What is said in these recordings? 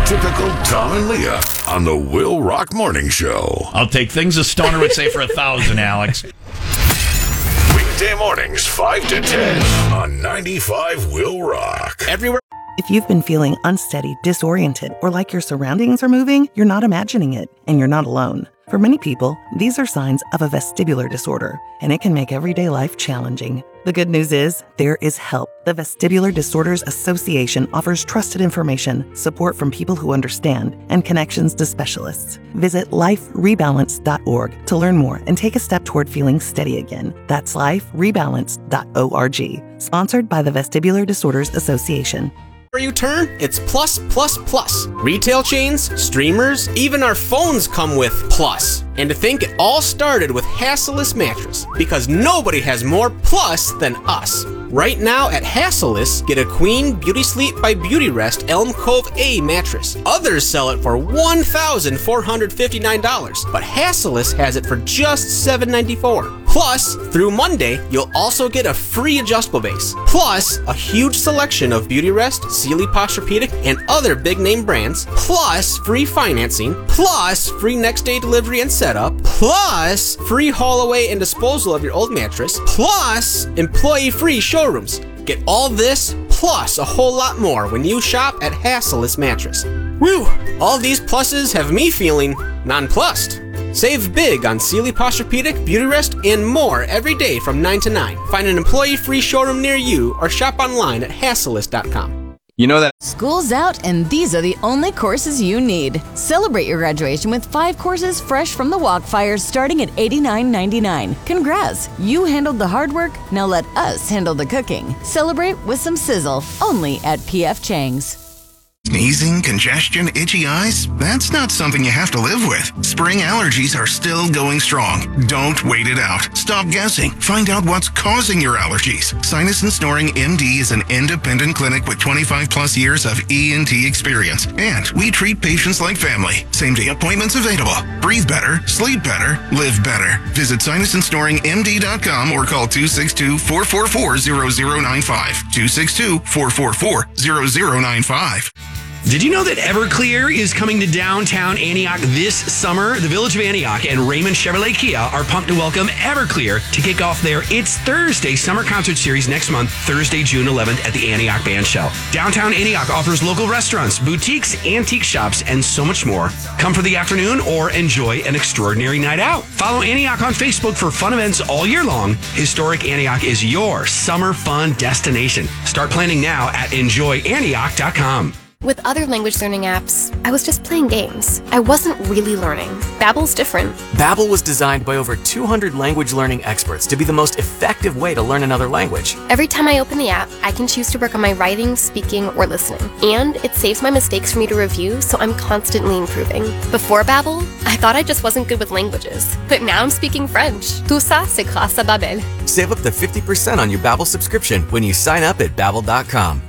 Typical Tom and Leah on the Will Rock Morning Show. I'll take things a stoner would say for 1,000, Alex. Weekday mornings, 5 to 10 on 95 Will Rock. Everywhere. If you've been feeling unsteady, disoriented, or like your surroundings are moving, you're not imagining it, and you're not alone. For many people, these are signs of a vestibular disorder, and it can make everyday life challenging. The good news is, there is help. The Vestibular Disorders Association offers trusted information, support from people who understand, and connections to specialists. Visit liferebalance.org to learn more and take a step toward feeling steady again. That's liferebalance.org. Sponsored by the Vestibular Disorders Association. Where you turn, it's plus, plus, plus. Retail chains, streamers, even our phones come with plus. And to think it all started with Hassellus Mattress, because nobody has more plus than us. Right now at Hassellus, get a Queen Beauty Sleep by Beautyrest Elm Cove A mattress. Others sell it for $1,459, but Hassellus has it for just $794. Plus, through Monday, you'll also get a free adjustable base. Plus, a huge selection of Beautyrest, Sealy Posturepedic, and other big name brands. Plus, free financing. Plus, free next day delivery and setup. Plus, free haul away and disposal of your old mattress. Plus, employee free showrooms. Get all this plus a whole lot more when you shop at Hassellus Mattress. Woo! All these pluses have me feeling nonplussed. Save big on Sealy Posturepedic, Beautyrest, and more every day from 9 to 9. Find an employee-free showroom near you or shop online at hassellus.com. You know that School's out, and these are the only courses you need. Celebrate your graduation with 5 courses fresh from the Walkfires starting at $89.99. Congrats! You handled the hard work, now let us handle the cooking. Celebrate with some sizzle, only at P.F. Chang's. Sneezing, congestion, itchy eyes? That's not something you have to live with. Spring allergies are still going strong. Don't wait it out. Stop guessing. Find out what's causing your allergies. Sinus and Snoring MD is an independent clinic with 25 plus years of ENT experience. And we treat patients like family. Same-day appointments available. Breathe better, sleep better, live better. Visit sinusandsnoringmd.com or call 262-444-0095. 262-444-0095. Did you know that Everclear is coming to downtown Antioch this summer? The Village of Antioch and Raymond Chevrolet Kia are pumped to welcome Everclear to kick off their It's Thursday summer concert series next month, Thursday, June 11th at the Antioch Band Shell. Downtown Antioch offers local restaurants, boutiques, antique shops, and so much more. Come for the afternoon or enjoy an extraordinary night out. Follow Antioch on Facebook for fun events all year long. Historic Antioch is your summer fun destination. Start planning now at enjoyantioch.com. With other language learning apps, I was just playing games. I wasn't really learning. Babbel's different. Babbel was designed by over 200 language learning experts to be the most effective way to learn another language. Every time I open the app, I can choose to work on my writing, speaking, or listening. And it saves my mistakes for me to review, so I'm constantly improving. Before Babbel, I thought I just wasn't good with languages. But now I'm speaking French. Tout ça, c'est grâce à Babbel. Save up to 50% on your Babbel subscription when you sign up at Babbel.com.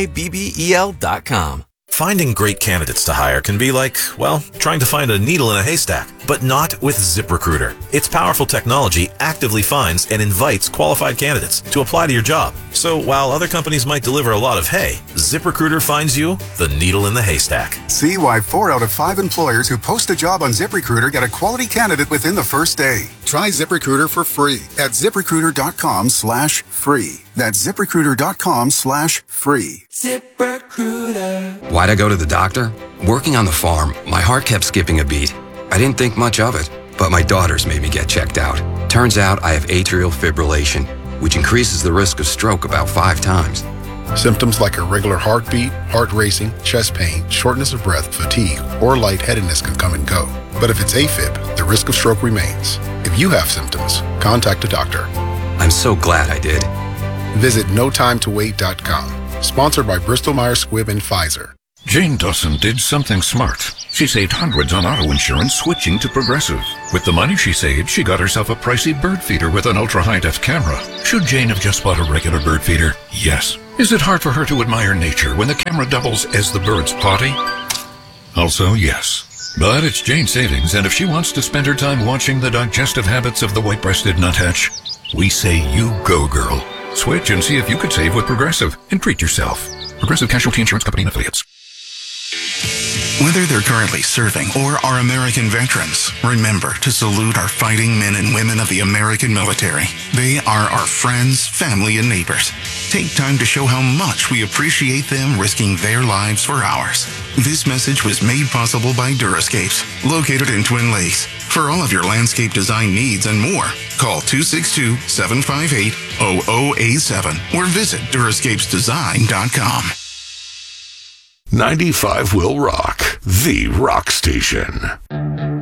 Babbel.com. Finding great candidates to hire can be like, well, trying to find a needle in a haystack, but not with ZipRecruiter. Its powerful technology actively finds and invites qualified candidates to apply to your job. So while other companies might deliver a lot of hay, ZipRecruiter finds you the needle in the haystack. See why 4 out of 5 employers who post a job on ZipRecruiter get a quality candidate within the first day. Try ZipRecruiter for free at ZipRecruiter.com/free. That's ZipRecruiter.com/free. ZipRecruiter. Why'd I go to the doctor? Working on the farm, my heart kept skipping a beat. I didn't think much of it, but my daughters made me get checked out. Turns out I have atrial fibrillation, which increases the risk of stroke about 5 times. Symptoms like irregular heartbeat, heart racing, chest pain, shortness of breath, fatigue, or lightheadedness can come and go. But if it's AFib, the risk of stroke remains. If you have symptoms, contact a doctor. I'm so glad I did. Visit NoTimeToWait.com. Sponsored by Bristol-Myers Squibb and Pfizer. Jane Dawson did something smart. She saved hundreds on auto insurance switching to Progressive. With the money she saved, she got herself a pricey bird feeder with an ultra-high-def camera. Should Jane have just bought a regular bird feeder? Yes. Is it hard for her to admire nature when the camera doubles as the bird's potty? Also, yes. But it's Jane's savings, and if she wants to spend her time watching the digestive habits of the white-breasted nuthatch, we say you go, girl. Switch and see if you could save with Progressive and treat yourself. Progressive Casualty Insurance Company and Affiliates. Whether they're currently serving or are American veterans, remember to salute our fighting men and women of the American military. They are our friends, family, and neighbors. Take time to show how much we appreciate them risking their lives for ours. This message was made possible by Durascapes, located in Twin Lakes. For all of your landscape design needs and more, call 262-758-0087 or visit Durascapesdesign.com. 95 will rock, the rock station.